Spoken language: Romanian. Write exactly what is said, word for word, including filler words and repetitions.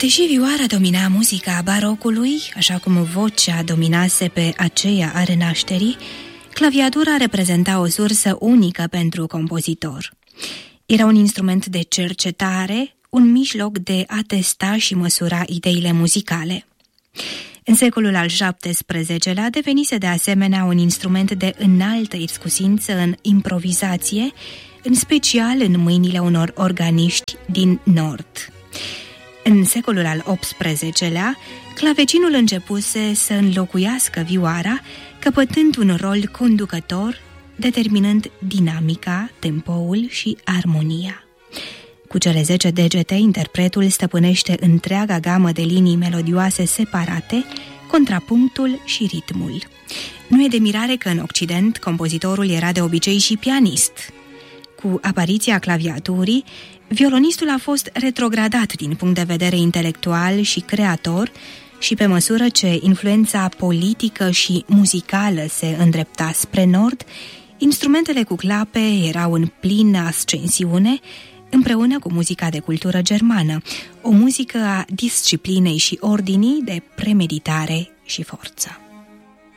Deși vioara domina muzica barocului, așa cum vocea dominase pe aceea a renașterii, claviatura reprezenta o sursă unică pentru compozitor. Era un instrument de cercetare, un mijloc de a testa și măsura ideile muzicale. În secolul al șaptesprezecelea devenise de asemenea un instrument de înaltă iscusință în improvizație, în special în mâinile unor organiști din nord. În secolul al optsprezecelea, clavecinul începuse să înlocuiască vioara, căpătând un rol conducător, determinând dinamica, tempoul și armonia. Cu cele zece degete, interpretul stăpânește întreaga gamă de linii melodioase separate, contrapunctul și ritmul. Nu e de mirare că în Occident compozitorul era de obicei și pianist. Cu apariția claviaturii, violonistul a fost retrogradat din punct de vedere intelectual și creator și pe măsură ce influența politică și muzicală se îndrepta spre nord, instrumentele cu clape erau în plină ascensiune împreună cu muzica de cultură germană, o muzică a disciplinei și ordinii, de premeditare și forță.